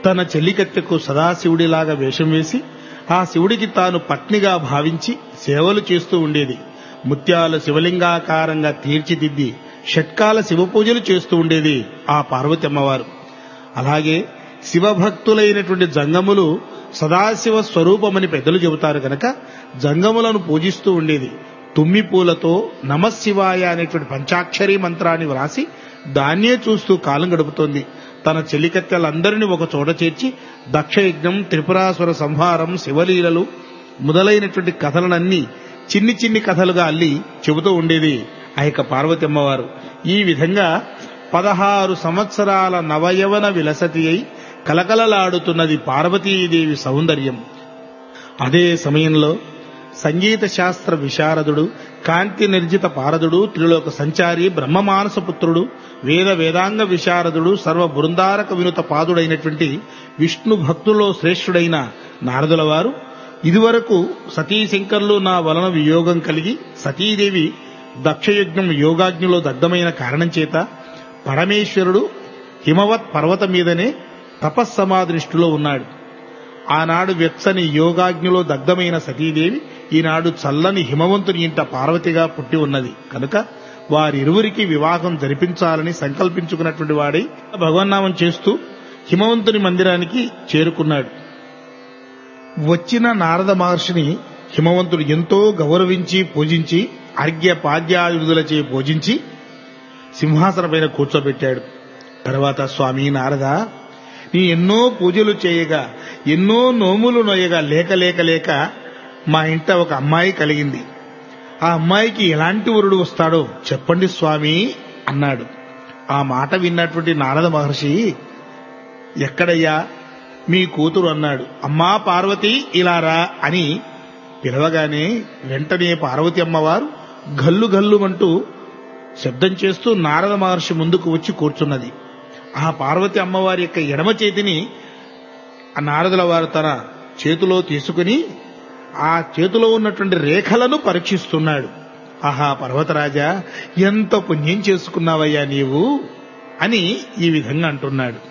తన చెలికత్తెకు సదాశివుడిలాగా వేషం వేసి ఆ శివుడికి తాను పత్నిగా భావించి సేవలు చేస్తూ ఉండేది. ముత్యాల శివలింగాకారంగా తీర్చిదిద్ది షట్కాల శివపూజలు చేస్తూ ఉండేది ఆ పార్వతి అమ్మవారు. అలాగే శివభక్తులైనటువంటి జంగములు సదాశివ స్వరూపమని పెద్దలు చెబుతారు కనుక జంగములను పూజిస్తూ ఉండేది. తుమ్మి పూలతో నమశివాయ అనేటువంటి పంచాక్షరీ మంత్రాన్ని వ్రాసి దాన్నే చూస్తూ కాలం గడుపుతోంది. తన చెలికత్తెలందరినీ ఒక చోట చేర్చి దక్షయజ్ఞం, త్రిపురాసుర సంహారం, శివలీలలు మొదలైనటువంటి కథలనన్నీ చిన్ని చిన్ని కథలుగా అల్లి చెబుతూ ఉండేది ఆ యొక్క పార్వతి అమ్మవారు. ఈ విధంగా 16 సంవత్సరాల నవయవన విలసతి అయి కలకలలాడుతున్నది పార్వతీదేవి సౌందర్యం. అదే సమయంలో సంగీత శాస్త్ర విశారదుడు, కాంతి నిర్జిత పారదుడు, త్రిలోక సంచారి, బ్రహ్మమానసపుత్రుడు, వేదాంగ విశారదుడు, సర్వ బృందారక వినుత పాదుడైనటువంటి విష్ణు భక్తుల్లో శ్రేష్ఠుడైన నారదుల వారు ఇదివరకు సతీశంకర్లు నా వలన వియోగం కలిగి సతీదేవి దక్షయజ్ఞం యోగాగ్నిలో దగ్ధమైన కారణం చేత పరమేశ్వరుడు హిమవత్ పర్వతం మీదనే తపస్సమాదృష్టిలో ఉన్నాడు. ఆనాడు వెచ్చని యోగాగ్నిలో దగ్ధమైన సతీదేవి ఈనాడు చల్లని హిమవంతుని ఇంట పార్వతిగా పుట్టి ఉన్నది కనుక వారిరువురికి వివాహం జరిపించాలని సంకల్పించుకున్నటువంటి వాడై భగవన్నామం చేస్తూ హిమవంతుని మందిరానికి చేరుకున్నాడు. వచ్చిన నారద మహర్షిని హిమవంతుడు ఎంతో గౌరవించి పూజించి అర్ఘ్య పాద్యాయుధులచే పూజించి సింహాసనపైన కూర్చోబెట్టాడు. తర్వాత, స్వామి నారద, నీ ఎన్నో పూజలు చేయగా ఎన్నో నోములు నొయ్యగా లేక మా ఇంట ఒక అమ్మాయి కలిగింది. ఆ అమ్మాయికి ఎలాంటి వరుడు వస్తాడో చెప్పండి స్వామి అన్నాడు. ఆ మాట విన్నటువంటి నారద మహర్షి, ఎక్కడయ్యా మీ కూతురు అన్నాడు. అమ్మా పార్వతి ఇలారా అని పిలవగానే వెంటనే పార్వతి అమ్మవారు గల్లు గల్లుమంటూ శబ్దం చేస్తూ నారద మహర్షి ముందుకు వచ్చి కూర్చున్నది. ఆ పార్వతి అమ్మవారి యొక్క ఎడమ చేతిని ఆ నారదుల వారు తన చేతిలో తీసుకుని ఆ చేతిలో ఉన్నటువంటి రేఖలను పరీక్షిస్తున్నాడు. ఆహా పర్వతరాజా, ఎంత పుణ్యం చేసుకున్నావయ్యా నీవు అని ఈ విధంగా అంటున్నాడు.